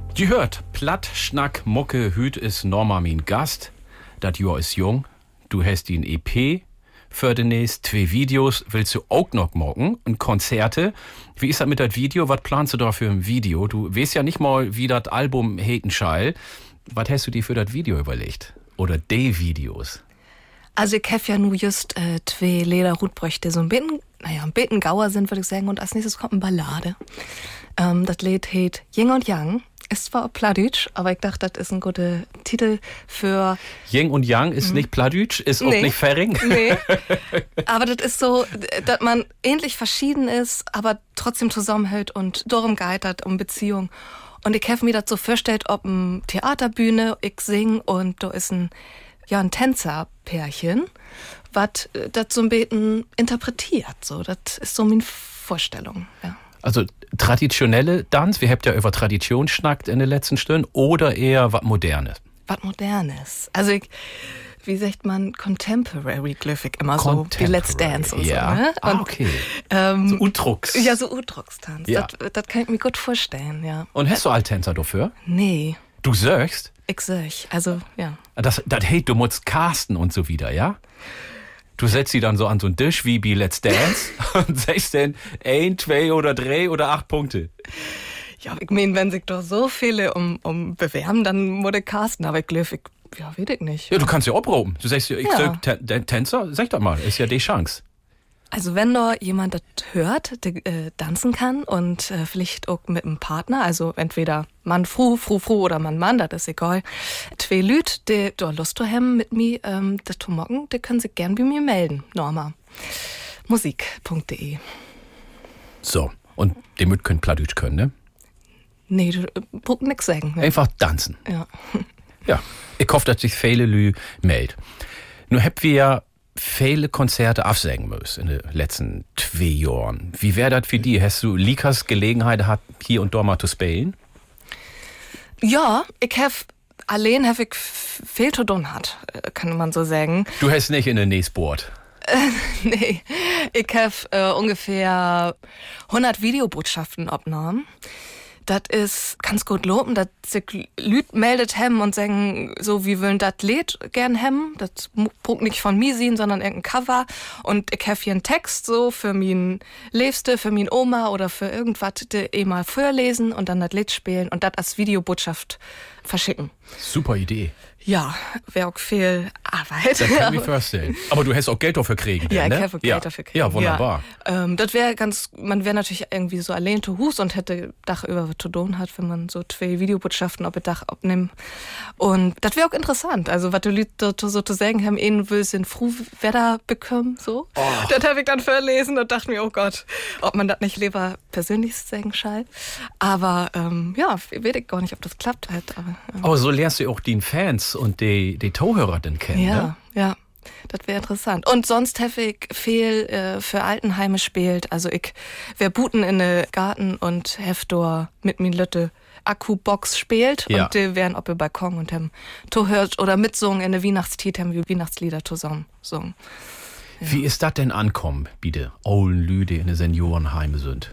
Die hört, Platt, Schnack, Mucke, Hüt ist Norma mein Gast. Dat Jahr ist jung. Du hast die EP. Für demnächst 2 Videos willst du auch noch morgen und Konzerte. Wie ist das mit das Video? Was planst du da für ein Video? Du weißt ja nicht mal, wie das Album Hetenscheil. Was hast du dir für das Video überlegt? Oder die Videos? Also ich habe ja nur just 2 Lederhutbräuchte, so ein bisschen Gauer sind, würde ich sagen. Und als nächstes kommt eine Ballade. Das Lied heißt Yin und Yang. Ist zwar Plattdeutsch, aber ich dachte, das ist ein guter Titel für... Yin und Yang ist nicht Plattdeutsch, ist auch nicht Färing. Nee, aber das ist so, dass man ähnlich verschieden ist, aber trotzdem zusammenhält und darum geht um Beziehung. Und ich habe mir das so vorgestellt, ob eine Theaterbühne, ich sing und da ist ein Tänzerpärchen, was das so ein bisschen interpretiert. So, das ist so meine Vorstellung, ja. Also traditionelle Tanz, wir habt ja über Tradition schnackt in den letzten Stunden, oder eher was Modernes? Was Modernes. Also wie sagt man, Contemporary Glyphik immer so, wie Let's Dance und ja. so. Ne? Und, okay. So Udrucks. Ja, so Udruckstanz. Ja. Das kann ich mir gut vorstellen, ja. Und hast du Alttänzer dafür? Nee. Du sagst? Ich sag, also, ja. Das hey, du musst casten und so wieder, ja? Du setzt sie dann so an so einen Tisch wie bei Let's Dance und sagst dann 1, 2 oder 3 oder 8 Punkte. Ja, ich meine, wenn sich doch so viele um bewerben, dann muss ich casten. Aber ich glaube, weiß ich nicht. Ja, du kannst ja abroben. Du sagst ja, ich sag Tänzer, sag doch mal, ist ja die Chance. Also wenn da jemand das hört, der tanzen kann und vielleicht auch mit einem Partner, also entweder Mann, Frau oder Mann, das ist egal. 2 Lüt, die da Lust zu haben mit mir, das zu machen, die können sich gern bei mir melden. Norma. Musik.de. So, und die müt können Plattdeutsch können, ne? Nee, du brauchst nix sagen. Ne? Einfach tanzen. Ja. Ja, ich hoffe, dass sich viele Lü melden. Nur habt wir ja viele Konzerte absagen müssen in den letzten 2 Jahren. Wie wäre das für die? Hast du Likas Gelegenheit gehabt, hier und dort mal zu spielen? Ja, ich habe viel zu tun hat, kann man so sagen. Du hast nicht in der Nähsport. Nee, ich habe ungefähr 100 Videobotschaften abgenommen. Das ist ganz gut loben, dass sich Leute meldet hem und sagen, so, wie wollen das Lied gern hem. Das braucht nicht von mir sein, sondern irgendein Cover. Und ich habe hier einen Text so für mein Liebste, für mein Oma oder für irgendwas, die mal vorlesen und dann das Lied spielen und das als Videobotschaft verschicken. Super Idee. Ja, wäre auch viel Arbeit. Das kann ich mir vorstellen. Aber du hast auch Geld dafür kriegen. Ja, ne? ich habe Geld dafür kriegen. Ja, wunderbar. Ja. Das wäre man wäre natürlich irgendwie so allein zu Hus und hätte Dach über was zu tun hat, wenn man so 2 Videobotschaften auf das Dach abnimmt. Und das wäre auch interessant. Also, was die Leute so zu sagen haben, ihnen will sind froh, wer da bekommen, so. Oh. Das habe ich dann verlesen und dachte mir, oh Gott, ob man das nicht lieber persönlich sagen soll. Aber, ja, weiß ich gar nicht, ob das klappt halt. Aber so lernst du auch die Fans und die Zuhörer dann kennen, ja, ne? Ja, das wäre interessant. Und sonst habe ich viel für Altenheime spielt. Also ich wär buten in den Garten und hef mit min Lütte Akkubox spielt. Ja. Und die wären auf dem Balkon und haben hört oder mitsungen in der Weihnachtstiet, haben wir Weihnachtslieder zusammen singen. Ja. Wie ist das denn ankommen, bitte? Ollen Lüde in den Seniorenheime sind.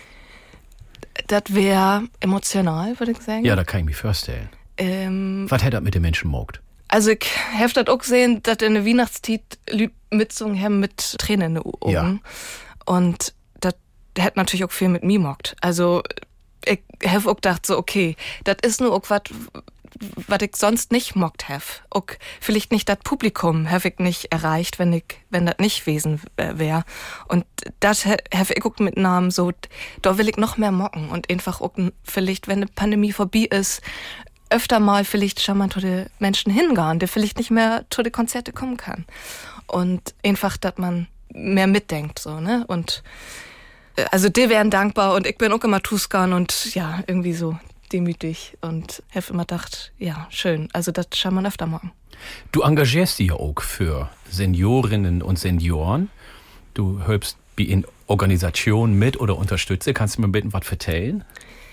Das wäre emotional, würde ich sagen. Ja, da kann ich mir vorstellen. Was hätte das mit den Menschen mogt? Also ich habe das auch gesehen, dass in der Weihnachtstiet Leute mitsungen haben mit Tränen in den Augen. Ja. Und das hat natürlich auch viel mit mir mockt. Also ich habe auch gedacht, so okay, das ist nur auch was ich sonst nicht mockt habe. Auch vielleicht nicht das Publikum habe ich nicht erreicht, wenn das nicht gewesen wäre. Und das habe ich auch mitgenommen, so, da will ich noch mehr mocken und einfach auch vielleicht, wenn die Pandemie vorbei ist, öfter mal vielleicht schon mal zu den Menschen hingehen, die vielleicht nicht mehr zu den Konzerte kommen kann. Und einfach, dass man mehr mitdenkt, so, ne? Und also die wären dankbar und ich bin auch immer Tuskan und ja, irgendwie so demütig und habe immer gedacht, ja, schön, also das kann man öfter machen. Du engagierst dich ja auch für Seniorinnen und Senioren. Du hilfst in Organisationen mit oder unterstützt. Kannst du mir bitte was erzählen?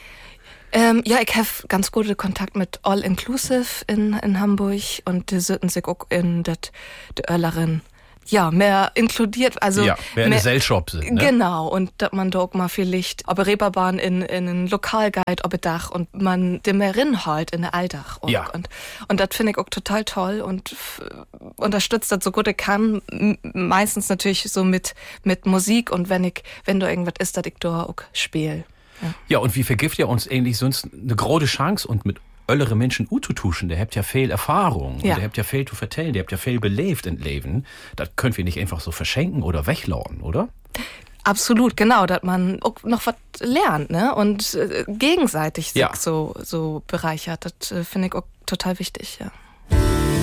Ja, ich habe ganz guten Kontakt mit All Inclusive in Hamburg und die sitzen sich auch in der Örlerin mehr inkludiert, also mehr in der Gesellschaft sind, ne? Genau, und dass man da auch mal vielleicht aber Reeperbahn in ein Lokalguide ob Dach und man dem mehr rinhalt in der Alltag. Ja. Und das finde ich auch total toll und unterstützt das so gut ich kann, meistens natürlich so mit Musik und wenn da irgendwas ist, dass ich da auch spiele. Ja, und wie vergift ihr uns eigentlich sonst eine große Chance und mit öllere Menschen ututuschen, der habt ja viel Erfahrung, und der habt ja viel zu vertellen, der habt ja viel belebt im Leben. Das können wir nicht einfach so verschenken oder weglauen, oder? Absolut, genau, dass man auch noch was lernt, ne? Und gegenseitig sich so bereichert. Das finde ich auch total wichtig, ja.